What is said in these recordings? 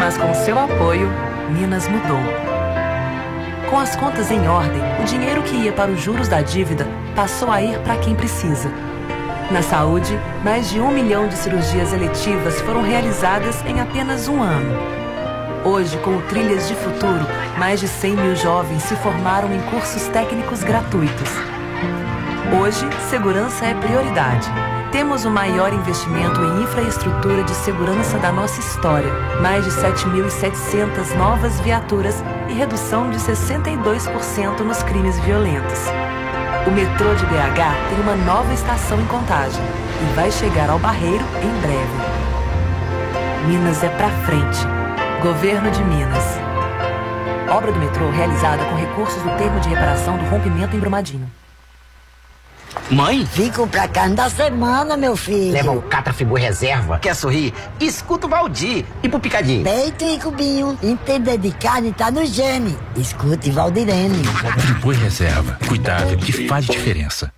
Mas com seu apoio, Minas mudou. Com as contas em ordem, o dinheiro que ia para os juros da dívida passou a ir para quem precisa. Na saúde, mais de 1 milhão de cirurgias eletivas foram realizadas em apenas um ano. Hoje, com o Trilhas de Futuro, mais de 100 mil jovens se formaram em cursos técnicos gratuitos. Hoje, segurança é prioridade. Temos o maior investimento em infraestrutura de segurança da nossa história. Mais de 7.700 novas viaturas e redução de 62% nos crimes violentos. O metrô de BH tem uma nova estação em Contagem e vai chegar ao Barreiro em breve. Minas é pra frente. Governo de Minas. Obra do metrô realizada com recursos do termo de reparação do rompimento em Brumadinho. Mãe? Vim comprar carne da semana, meu filho. Leva o Catrafibu Reserva. Quer sorrir? Escuta o Valdir. E pro picadinho? Peito e cubinho. Entender de carne tá no gene. Escute Valdirene. Catrafibu Reserva. Cuidado que faz diferença.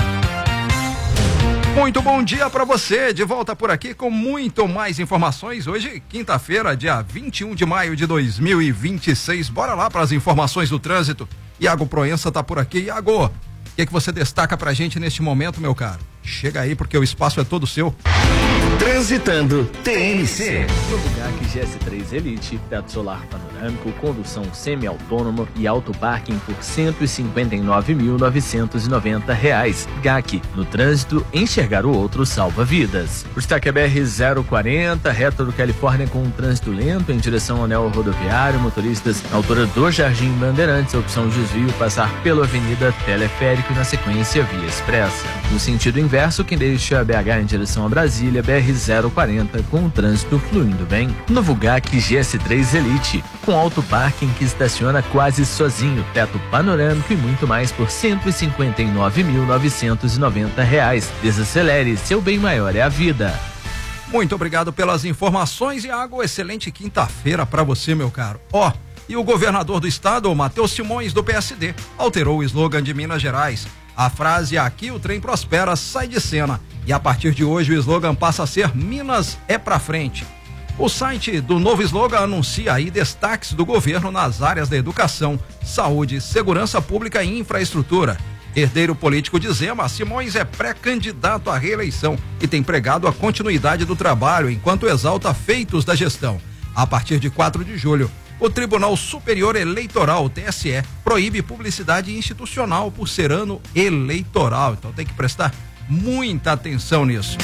Muito bom dia pra você, de volta por aqui com muito mais informações. Hoje, quinta-feira, dia 21 de maio de 2026. Bora lá para as informações do trânsito. Iago Proença tá por aqui. Iago, o que você destaca pra gente neste momento, meu caro? Chega aí porque o espaço é todo seu. Transitando TNC. Novo GAC GS3 Elite, teto solar panorâmico, condução semi-autônoma e autoparking por R$ 159.990. GAC, no trânsito, enxergar o outro salva vidas. O destaque é BR-040, reta do Califórnia com um trânsito lento em direção ao anel rodoviário. Motoristas na altura do Jardim Bandeirantes, opção de desvio, passar pela Avenida Teleférico e na sequência via expressa. No sentido inverso, quem deixa BH em direção a Brasília, BR-040 com o trânsito fluindo bem. Novo GAC GS3 Elite, com alto parking que estaciona quase sozinho, teto panorâmico e muito mais por R$ 159.990. Desacelere, seu bem maior é a vida. Muito obrigado pelas informações, Iago. Excelente quinta-feira pra você, meu caro. E o governador do estado, Matheus Simões, do PSD, alterou o slogan de Minas Gerais. A frase "Aqui o trem prospera" sai de cena e a partir de hoje o slogan passa a ser "Minas é pra frente". O site do novo slogan anuncia aí destaques do governo nas áreas da educação, saúde, segurança pública e infraestrutura. Herdeiro político de Zema, Simões é pré-candidato à reeleição e tem pregado a continuidade do trabalho enquanto exalta feitos da gestão. A partir de 4 de julho, o Tribunal Superior Eleitoral, o TSE, proíbe publicidade institucional por ser ano eleitoral. Então tem que prestar muita atenção nisso.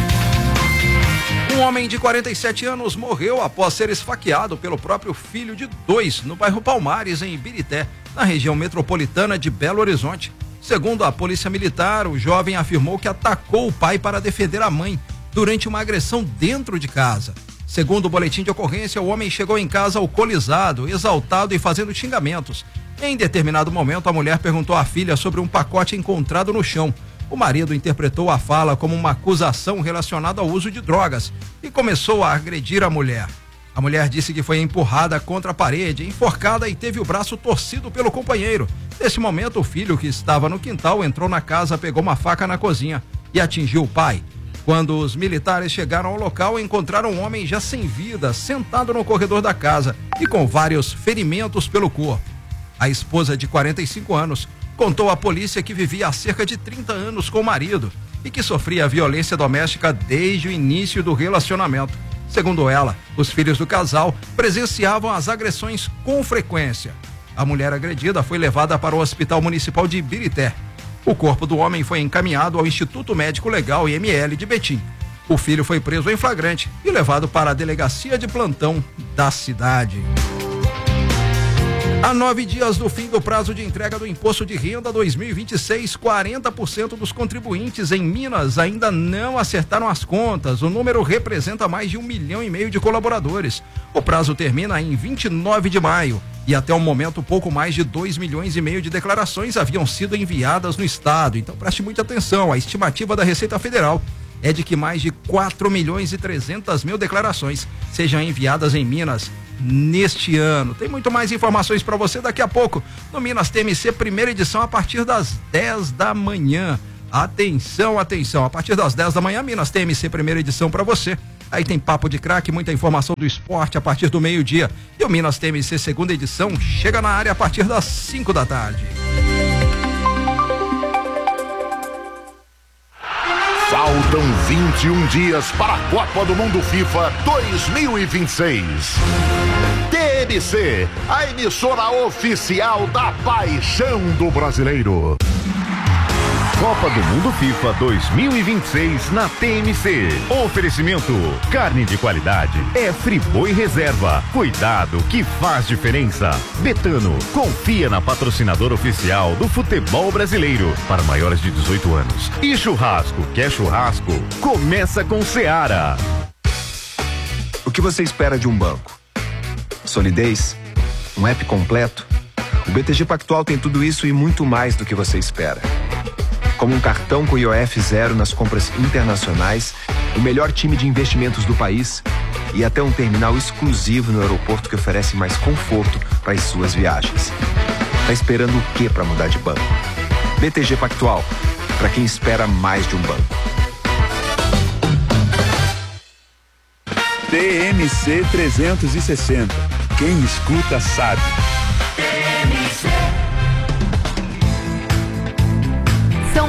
Um homem de 47 anos morreu após ser esfaqueado pelo próprio filho de 2 no bairro Palmares, em Ibirité, na região metropolitana de Belo Horizonte. Segundo a polícia militar, o jovem afirmou que atacou o pai para defender a mãe durante uma agressão dentro de casa. Segundo o boletim de ocorrência, o homem chegou em casa alcoolizado, exaltado e fazendo xingamentos. Em determinado momento, a mulher perguntou à filha sobre um pacote encontrado no chão. O marido interpretou a fala como uma acusação relacionada ao uso de drogas e começou a agredir a mulher. A mulher disse que foi empurrada contra a parede, enforcada e teve o braço torcido pelo companheiro. Nesse momento, o filho, que estava no quintal, entrou na casa, pegou uma faca na cozinha e atingiu o pai. Quando os militares chegaram ao local, encontraram um homem já sem vida, sentado no corredor da casa e com vários ferimentos pelo corpo. A esposa, de 45 anos, contou à polícia que vivia há cerca de 30 anos com o marido e que sofria violência doméstica desde o início do relacionamento. Segundo ela, os filhos do casal presenciavam as agressões com frequência. A mulher agredida foi levada para o Hospital Municipal de Ibirité. O corpo do homem foi encaminhado ao Instituto Médico Legal IML de Betim. O filho foi preso em flagrante e levado para a delegacia de plantão da cidade. A 9 dias do fim do prazo de entrega do Imposto de Renda 2026, 40% dos contribuintes em Minas ainda não acertaram as contas. O número representa mais de 1,5 milhão de colaboradores. O prazo termina em 29 de maio. E até o momento, pouco mais de 2,5 milhões de declarações haviam sido enviadas no estado. Então preste muita atenção, a estimativa da Receita Federal é de que mais de 4.300.000 declarações sejam enviadas em Minas neste ano. Tem muito mais informações para você daqui a pouco no Minas TMC, primeira edição, a partir das 10 da manhã. Atenção, atenção, a partir das 10 da manhã, Minas TMC, primeira edição para você. Aí tem papo de craque, muita informação do esporte a partir do meio-dia. E o Minas TMC segunda edição chega na área a partir das 5 da tarde. Faltam 21 dias para a Copa do Mundo FIFA 2026. TMC, a emissora oficial da paixão do brasileiro. Copa do Mundo FIFA 2026 na TMC. Oferecimento: carne de qualidade é Friboi Reserva. Cuidado que faz diferença. Betano, confia na patrocinadora oficial do futebol brasileiro para maiores de 18 anos. E churrasco, quer churrasco? Começa com Seara. O que você espera de um banco? Solidez? Um app completo? O BTG Pactual tem tudo isso e muito mais do que você espera. Como um cartão com IOF zero nas compras internacionais, o melhor time de investimentos do país e até um terminal exclusivo no aeroporto que oferece mais conforto para as suas viagens. Tá esperando o quê para mudar de banco? BTG Pactual, para quem espera mais de um banco. TMC 360. Quem escuta sabe. São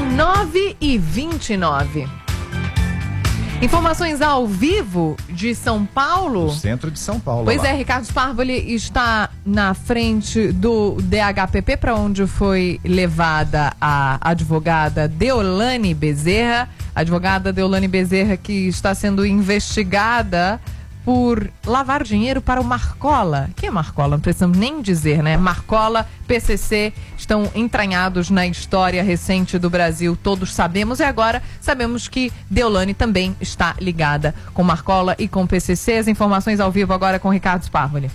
9h29. Informações ao vivo de São Paulo. No centro de São Paulo. Pois é, Ricardo Sparvoli está na frente do DHPP, para onde foi levada a advogada Deolane Bezerra. A advogada Deolane Bezerra, que está sendo investigada por lavar dinheiro para o Marcola. Quem é Marcola? Não precisamos nem dizer, né? Marcola, PCC, estão entranhados na história recente do Brasil, todos sabemos, e agora sabemos que Deolane também está ligada com Marcola e com PCC. As informações ao vivo agora com Ricardo Sparvoli.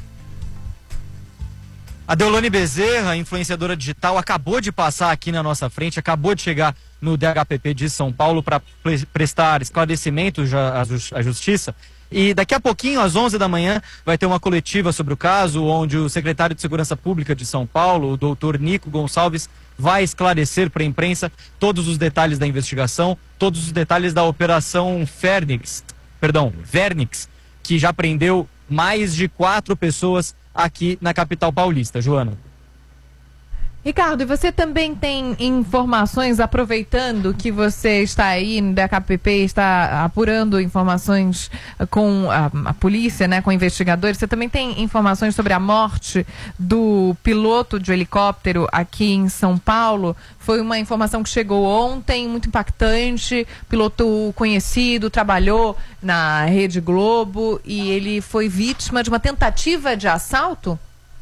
A Deolane Bezerra, influenciadora digital, acabou de passar aqui na nossa frente, acabou de chegar no DHPP de São Paulo para prestar esclarecimentos à Justiça. E daqui a pouquinho, às 11 da manhã, vai ter uma coletiva sobre o caso, onde o secretário de Segurança Pública de São Paulo, o doutor Nico Gonçalves, vai esclarecer para a imprensa todos os detalhes da investigação, todos os detalhes da operação Vernix, que já prendeu mais de 4 pessoas aqui na capital paulista. Joana. Ricardo, e você também tem informações, aproveitando que você está aí no DHPP, está apurando informações com a polícia, né, com investigadores, você também tem informações sobre a morte do piloto de helicóptero aqui em São Paulo? Foi uma informação que chegou ontem, muito impactante, piloto conhecido, trabalhou na Rede Globo e ele foi vítima de uma tentativa de assalto?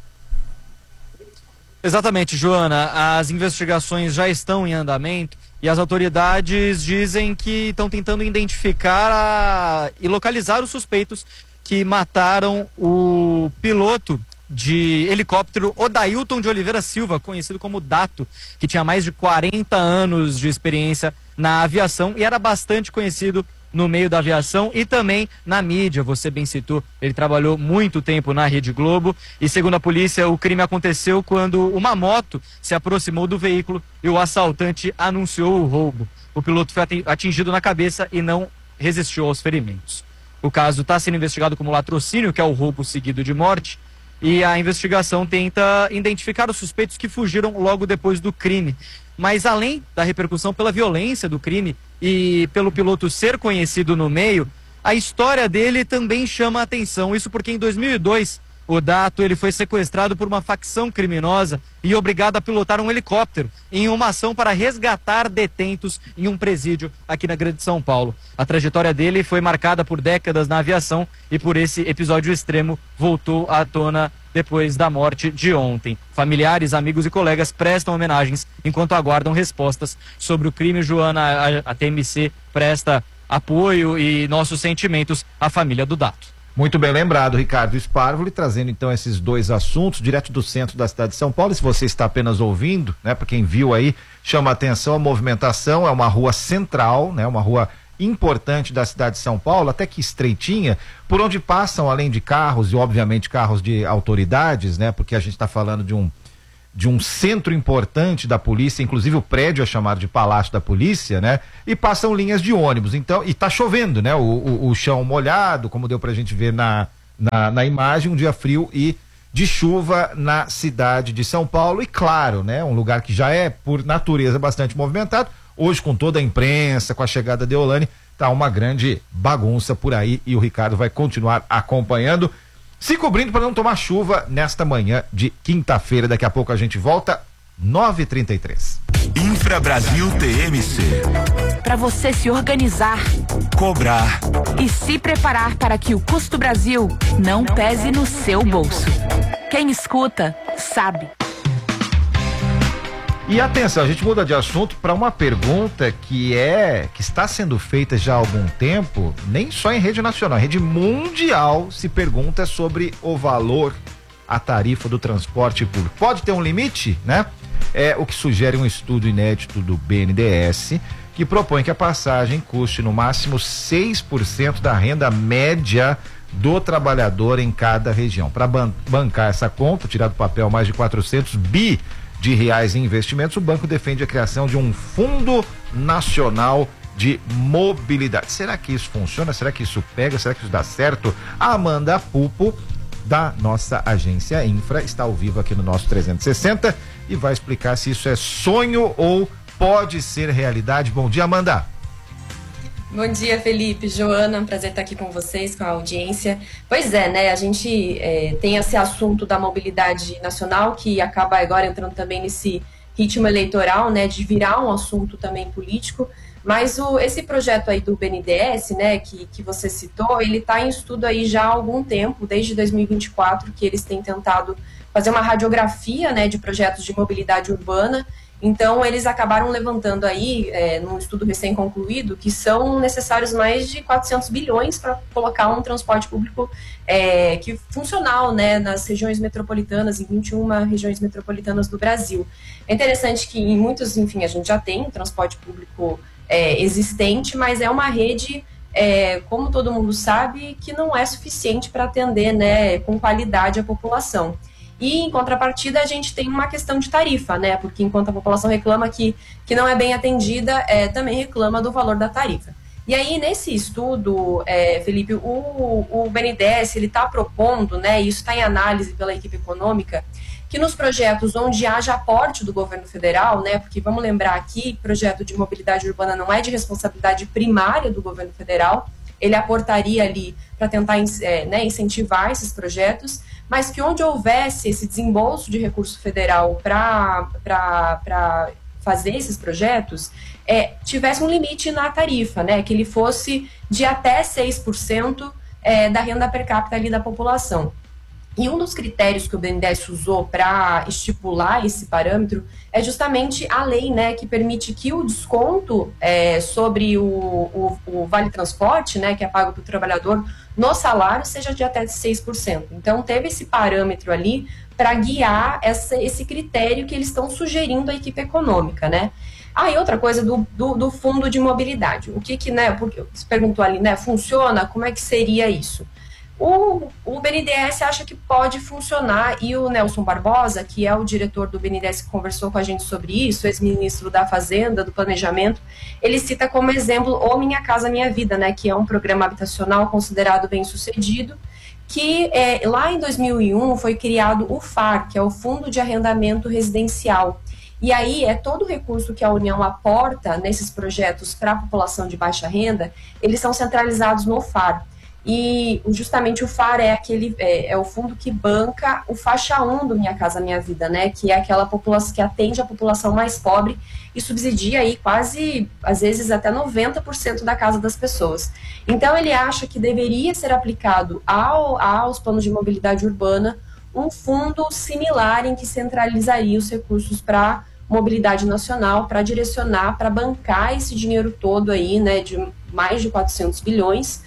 Exatamente, Joana. As investigações já estão em andamento e as autoridades dizem que estão tentando identificar e localizar os suspeitos que mataram o piloto de helicóptero Odailton de Oliveira Silva, conhecido como Dato, que tinha mais de 40 anos de experiência na aviação e era bastante conhecido no meio da aviação e também na mídia. Você bem citou, ele trabalhou muito tempo na Rede Globo e, segundo a polícia, o crime aconteceu quando uma moto se aproximou do veículo e o assaltante anunciou o roubo. O piloto foi atingido na cabeça e não resistiu aos ferimentos. O caso está sendo investigado como latrocínio, que é o roubo seguido de morte, e a investigação tenta identificar os suspeitos que fugiram logo depois do crime. Mas além da repercussão pela violência do crime e pelo piloto ser conhecido no meio, a história dele também chama a atenção. Isso porque em 2002, o Dato ele foi sequestrado por uma facção criminosa e obrigado a pilotar um helicóptero em uma ação para resgatar detentos em um presídio aqui na Grande São Paulo. A trajetória dele foi marcada por décadas na aviação e por esse episódio extremo voltou à tona depois da morte de ontem. Familiares, amigos e colegas prestam homenagens enquanto aguardam respostas sobre o crime. Joana, a TMC presta apoio e nossos sentimentos à família do Dato. Muito bem lembrado, Ricardo Sparvoli, trazendo então esses dois assuntos direto do centro da cidade de São Paulo. E se você está apenas ouvindo, né, para quem viu aí, chama a atenção a movimentação. É uma rua central, né, uma rua importante da cidade de São Paulo, até que estreitinha, por onde passam, além de carros e obviamente carros de autoridades, né, porque a gente está falando de um centro importante da polícia, inclusive o prédio é chamado de Palácio da Polícia, né? E passam linhas de ônibus, então, e tá chovendo, né? O chão molhado, como deu pra gente ver na imagem, um dia frio e de chuva na cidade de São Paulo, e claro, né? Um lugar que já é, por natureza, bastante movimentado, hoje com toda a imprensa, com a chegada de Deolane, tá uma grande bagunça por aí, e o Ricardo vai continuar acompanhando, se cobrindo para não tomar chuva nesta manhã de quinta-feira. Daqui a pouco a gente volta, 9h33. Infra Brasil TMC. Para você se organizar, cobrar e se preparar para que o Custo Brasil não pese no seu bolso. Quem escuta, sabe. E atenção, a gente muda de assunto para uma pergunta que está sendo feita já há algum tempo, nem só em rede nacional, em rede mundial se pergunta sobre o valor, a tarifa do transporte público. Pode ter um limite, né? É o que sugere um estudo inédito do BNDES, que propõe que a passagem custe no máximo 6% da renda média do trabalhador em cada região. Para bancar essa conta, tirar do papel mais de 400 bi de reais em investimentos, o banco defende a criação de um Fundo Nacional de Mobilidade. Será que isso funciona? Será que isso pega? Será que isso dá certo? A Amanda Pupo, da nossa agência Infra, está ao vivo aqui no nosso 360 e vai explicar se isso é sonho ou pode ser realidade. Bom dia, Amanda. Bom dia, Felipe, Joana, é um prazer estar aqui com vocês, com a audiência. Pois é, né, a gente tem esse assunto da mobilidade nacional, que acaba agora entrando também nesse ritmo eleitoral, né, de virar um assunto também político, mas esse projeto aí do BNDES, né, que você citou, ele está em estudo aí já há algum tempo, desde 2024, que eles têm tentado fazer uma radiografia, né, de projetos de mobilidade urbana. Então, eles acabaram levantando aí, num estudo recém-concluído, que são necessários mais de 400 bilhões para colocar um transporte público que funcional, né, nas regiões metropolitanas, em 21 regiões metropolitanas do Brasil. É interessante que em muitos, enfim, a gente já tem um transporte público existente, mas é uma rede, como todo mundo sabe, que não é suficiente para atender, né, com qualidade a população. E, em contrapartida, a gente tem uma questão de tarifa, né? Porque enquanto a população reclama que não é bem atendida, também reclama do valor da tarifa. E aí, nesse estudo, Felipe, o BNDES está propondo, né, e isso está em análise pela equipe econômica, que nos projetos onde haja aporte do governo federal, né, porque vamos lembrar aqui, projeto de mobilidade urbana não é de responsabilidade primária do governo federal, ele aportaria ali para tentar incentivar esses projetos, mas que onde houvesse esse desembolso de recurso federal para fazer esses projetos, tivesse um limite na tarifa, né, que ele fosse de até 6% da renda per capita ali da população. E um dos critérios que o BNDES usou para estipular esse parâmetro é justamente a lei, né, que permite que o desconto sobre o Vale Transporte, né, que é pago para o trabalhador no salário, seja de até 6%. Então, teve esse parâmetro ali para guiar esse critério que eles estão sugerindo à equipe econômica, né? E outra coisa do fundo de mobilidade. O que né, porque você perguntou ali, né, funciona? Como é que seria isso? O BNDES acha que pode funcionar, e o Nelson Barbosa, que é o diretor do BNDES, que conversou com a gente sobre isso, ex-ministro da Fazenda, do Planejamento, ele cita como exemplo o Minha Casa Minha Vida, né, que é um programa habitacional considerado bem-sucedido, que lá em 2001 foi criado o FAR, que é o Fundo de Arrendamento Residencial. E aí todo o recurso que a União aporta nesses projetos para a população de baixa renda, eles são centralizados no FAR. E justamente o FAR é o fundo que banca o faixa 1 do Minha Casa Minha Vida, né, que é aquela população que atende a população mais pobre e subsidia aí quase, às vezes até 90% da casa das pessoas. Então ele acha que deveria ser aplicado aos planos de mobilidade urbana um fundo similar em que centralizaria os recursos para mobilidade nacional, para direcionar, para bancar esse dinheiro todo aí, né, de mais de 400 bilhões,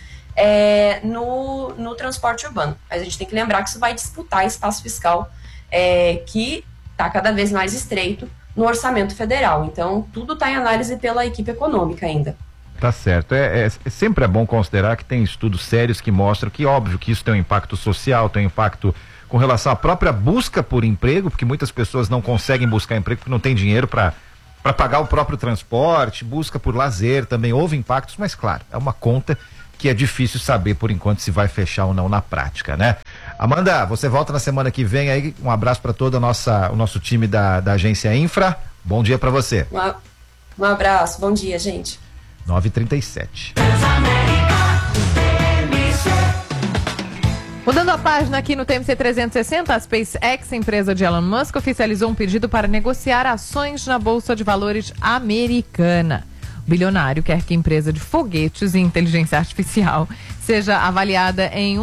no transporte urbano. Mas a gente tem que lembrar que isso vai disputar espaço fiscal que está cada vez mais estreito no orçamento federal. Então, tudo está em análise pela equipe econômica ainda. Tá certo. Sempre é bom considerar que tem estudos sérios que mostram que, óbvio, que isso tem um impacto social, tem um impacto com relação à própria busca por emprego, porque muitas pessoas não conseguem buscar emprego porque não tem dinheiro para pagar o próprio transporte, busca por lazer, também houve impactos, mas claro, é uma conta que é difícil saber por enquanto se vai fechar ou não na prática, né? Amanda, você volta na semana que vem aí, um abraço para todo o nosso time da agência Infra, bom dia para você. Um abraço, bom dia, gente. 9h37. Mudando a página aqui no TMC 360, a SpaceX, empresa de Elon Musk, oficializou um pedido para negociar ações na Bolsa de Valores americana. O bilionário quer que a empresa de foguetes e inteligência artificial seja avaliada em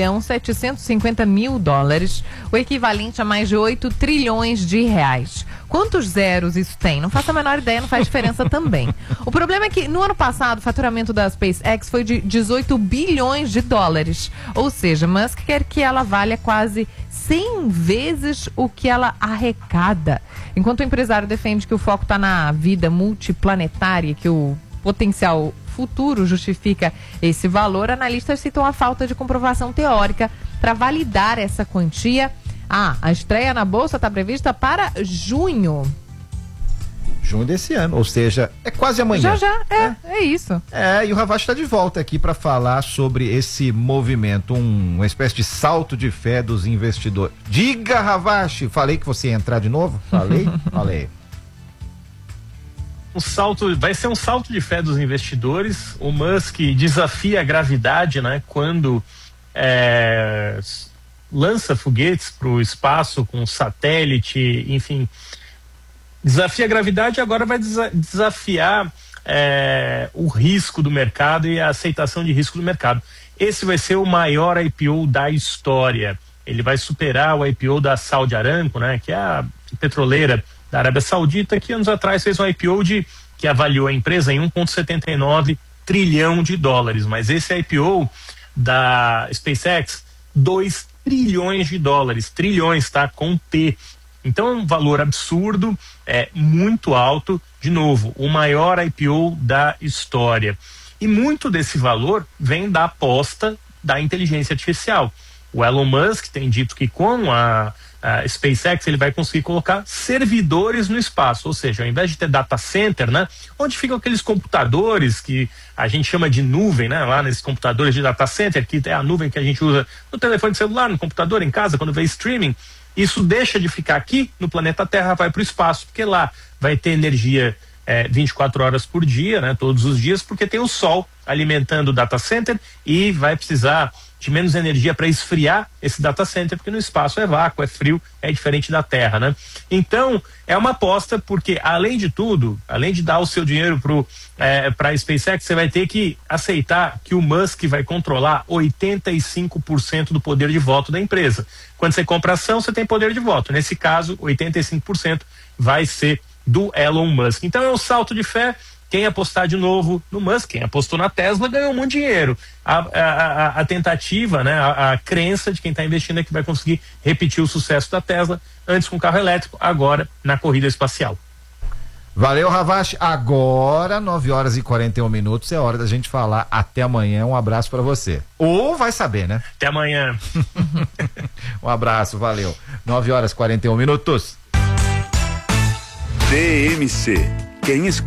$1.750.000, o equivalente a mais de 8 trilhões de reais. Quantos zeros isso tem? Não faço a menor ideia, não faz diferença também. O problema é que no ano passado o faturamento da SpaceX foi de 18 bilhões de dólares. Ou seja, Musk quer que ela valha quase 100 vezes o que ela arrecada. Enquanto o empresário defende que o foco está na vida multiplanetária, que o potencial futuro justifica esse valor, analistas citam a falta de comprovação teórica para validar essa quantia. A estreia na Bolsa está prevista para junho. Junho desse ano, ou seja, é quase amanhã. É isso. E o Ravache está de volta aqui para falar sobre esse movimento, uma espécie de salto de fé dos investidores. Diga, Ravache, falei que você ia entrar de novo? Falei? Vai ser um salto de fé dos investidores. O Musk desafia a gravidade, né? Quando lança foguetes para o espaço com satélite, enfim, desafia a gravidade e agora vai desafiar o risco do mercado e a aceitação de risco do mercado. Esse vai ser o maior IPO da história. Ele vai superar o IPO da Saudi Aramco, né, que é a petroleira da Arábia Saudita, que anos atrás fez um IPO que avaliou a empresa em 1,79 trilhão de dólares. Mas esse IPO da SpaceX, 2 trilhões de dólares, trilhões, tá? Com T. Então é um valor absurdo, muito alto, de novo, o maior IPO da história. E muito desse valor vem da aposta da inteligência artificial. O Elon Musk tem dito que com a SpaceX ele vai conseguir colocar servidores no espaço, ou seja, ao invés de ter data center, né, onde ficam aqueles computadores que a gente chama de nuvem, né, lá nesses computadores de data center, que é a nuvem que a gente usa no telefone celular, no computador, em casa, quando vê streaming, isso deixa de ficar aqui no planeta Terra, vai para o espaço, porque lá vai ter energia 24 horas por dia, né, todos os dias, porque tem o sol alimentando o data center e vai precisar de menos energia para esfriar esse data center, porque no espaço é vácuo, é frio, é diferente da Terra, né? Então, é uma aposta, porque além de tudo, além de dar o seu dinheiro para a SpaceX, você vai ter que aceitar que o Musk vai controlar 85% do poder de voto da empresa. Quando você compra ação, você tem poder de voto. Nesse caso, 85% vai ser do Elon Musk. Então é um salto de fé. Quem apostar de novo no Musk, quem apostou na Tesla, ganhou muito dinheiro. A tentativa, né, a crença de quem está investindo é que vai conseguir repetir o sucesso da Tesla, antes com carro elétrico, agora na corrida espacial. Valeu, Ravache. Agora, 9h41, é hora da gente falar até amanhã. Um abraço para você. Ou vai saber, né? Até amanhã. Um abraço, valeu. 9h41. TMC. Quem escuta